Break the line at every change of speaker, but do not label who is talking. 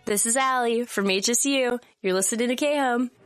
This is Allie from HSU. You're listening to K-Home.